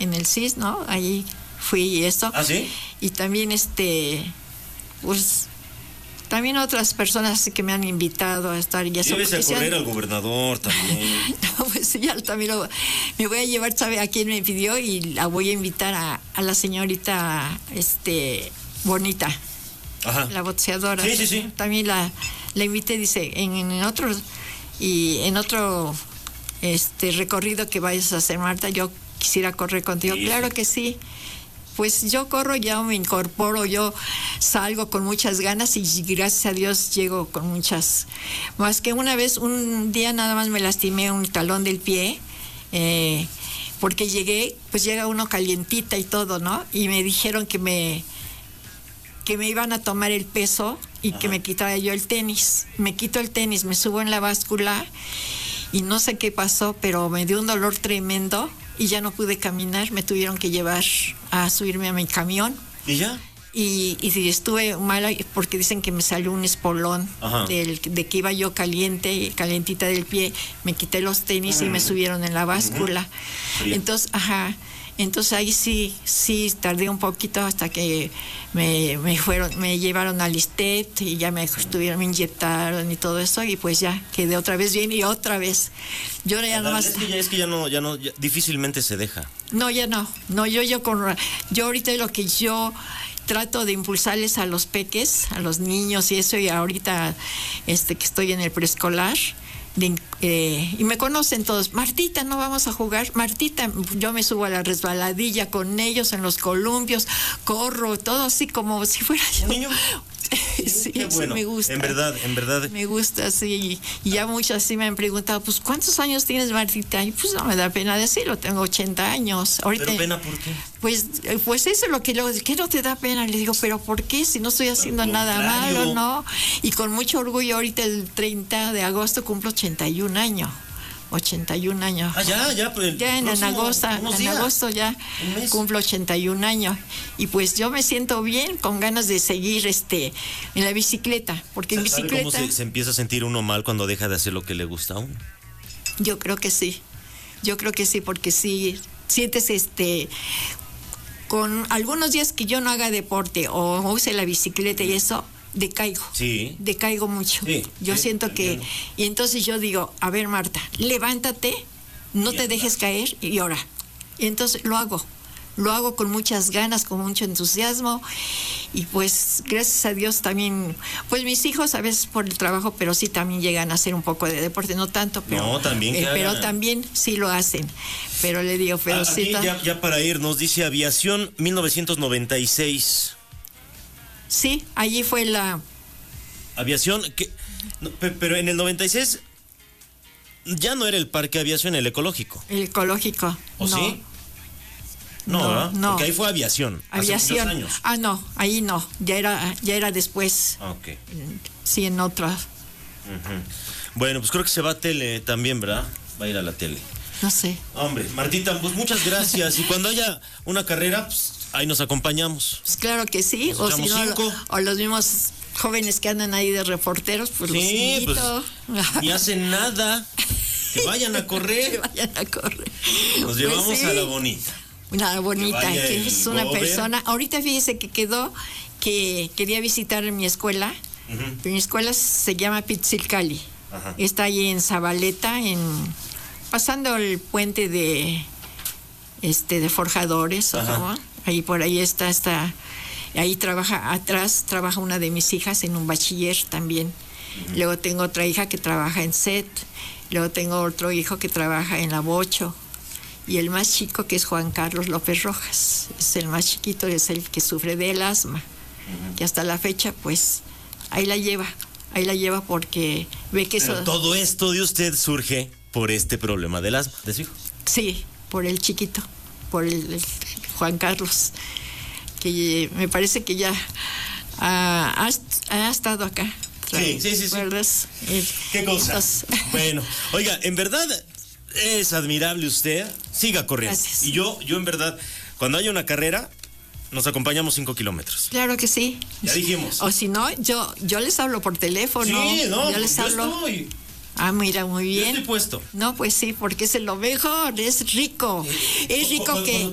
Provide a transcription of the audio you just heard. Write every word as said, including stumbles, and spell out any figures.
en el C I S, ¿no? Ahí fui y eso. ¿Ah, sí? Y también, este, pues, también otras personas que me han invitado a estar y eso. Llévese a correr al gobernador también. No, pues sí, ya también lo, me voy a llevar, ¿sabe a quién me pidió? Y la voy a invitar a, a la señorita, este, Bonita. Ajá. La boxeadora. Sí, sí, sí. También la, la invité, dice, en, en otro, y en otro, este, recorrido que vayas a hacer, Marta, yo quisiera correr contigo. Sí. Claro que sí. Pues yo corro, ya me incorporo, yo salgo con muchas ganas y gracias a Dios llego con muchas. Más que una vez, un día nada más me lastimé un talón del pie, eh, porque llegué, pues llega uno calientita y todo, ¿no? Y me dijeron que me, que me iban a tomar el peso y Ajá. que me quitara yo el tenis. Me quito el tenis, me subo en la báscula y no sé qué pasó, pero me dio un dolor tremendo. Y ya no pude caminar, me tuvieron que llevar a subirme a mi camión. ¿Y ya? Y, y estuve mala porque dicen que me salió un espolón del, de que iba yo caliente, calientita del pie. Me quité los tenis uh-huh. y me subieron en la báscula. Uh-huh. Entonces, ajá. Entonces ahí sí, sí tardé un poquito hasta que me, me fueron, me llevaron al ISSSTE y ya me estuvieron, me inyectaron y todo eso y pues ya quedé otra vez bien y otra vez. Yo ya nada más. Es que ya, es que ya no, ya no, ya difícilmente se deja. No, ya no, no, yo, yo con, yo ahorita lo que yo trato de impulsarles a los peques, a los niños y eso, y ahorita este que estoy en el preescolar. De, eh, y me conocen todos. Martita, no vamos a jugar. Martita, yo me subo a la resbaladilla con ellos en los columpios, corro, todo así como si fuera yo. Niño. Sí, Qué bueno. Sí, me gusta. En verdad, en verdad. Me gusta, sí. Y ya muchas sí me han preguntado, pues, ¿cuántos años tienes, Martita? Y pues no me da pena decirlo, tengo ochenta años. Ahorita, ¿Pero pena por qué? Pues, pues eso es lo que luego, ¿qué no te da pena? Le digo, ¿pero por qué? Si no estoy haciendo nada malo, ¿no? Y con mucho orgullo, ahorita el treinta de agosto cumplo ochenta y un años. ochenta y un años. Ah, ya, ya. Pues ya en, próximo, en agosto, en días. agosto ya cumplo ochenta y un años. Y pues yo me siento bien, con ganas de seguir este en la bicicleta. Porque en bicicleta. ¿Cómo se, se empieza a sentir uno mal cuando deja de hacer lo que le gusta a uno? Yo creo que sí. Yo creo que sí, porque sí sientes este. Con algunos días que yo no haga deporte o use la bicicleta y eso. Decaigo, sí. decaigo mucho. Sí, yo sí, siento que... Entiendo. Y entonces yo digo, a ver, Marta, levántate, no Bien, te dejes claro. caer y ora. Y entonces lo hago, lo hago con muchas ganas, con mucho entusiasmo. Y pues, gracias a Dios también, pues mis hijos a veces por el trabajo, pero sí también llegan a hacer un poco de deporte, no tanto, pero... No, también. Eh, pero también sí lo hacen. Pero le digo, pero ah, sí... Ya, ya para ir, nos dice Aviación mil novecientos noventa y seis... Sí, allí fue la... Aviación, que, no, pero en el noventa y seis ya no era el Parque Aviación, el ecológico. El ecológico, ¿O no. sí? No, no, ¿verdad? no. Porque ahí fue Aviación, Aviación. hace muchos años. Ah, no, ahí no, ya era, ya era después. Ok. Sí, en otra. Uh-huh. Bueno, pues creo que se va a tele también, ¿verdad? Va a ir a la tele. No sé. Hombre, Martita, pues muchas gracias. Y cuando haya una carrera, pues ahí nos acompañamos. Pues claro que sí. O si no, lo, o los mismos jóvenes que andan ahí de reporteros, pues sí, los invito. Pues, ni hacen nada. Que vayan a correr. Que vayan a correr. Nos llevamos pues sí. a la bonita. Una bonita, que, que es una gober. persona. Ahorita fíjese que quedó que quería visitar mi escuela. Uh-huh. Mi escuela se llama Pitzilcali. Uh-huh. Está ahí en Zabaleta, en pasando el puente de este de forjadores, ¿no? Ahí por ahí está, está, ahí trabaja, atrás trabaja una de mis hijas en un bachiller también. Uh-huh. Luego tengo otra hija que trabaja en S E T, luego tengo otro hijo que trabaja en la Bocho, y el más chico que es Juan Carlos López Rojas, es el más chiquito, es el que sufre del asma, uh-huh. que hasta la fecha pues ahí la lleva, ahí la lleva porque ve que Pero eso... todo esto de usted surge por este problema del asma de su hijo. Sí, por el chiquito, por el, el Juan Carlos, que me parece que ya ha, ha, ha estado acá. Sí, sí, sí, sí. El, ¿Qué cosa? Entonces... Bueno, oiga, en verdad es admirable usted. Siga corriendo. Gracias. Y yo, yo en verdad, cuando haya una carrera, nos acompañamos cinco kilómetros. Claro que sí. Ya dijimos. O si no, yo, yo les hablo por teléfono. Sí, no, yo les yo hablo. estoy. Ah, mira, muy bien. Yo estoy puesto. No, pues sí, porque es lo mejor, es rico. Es rico que...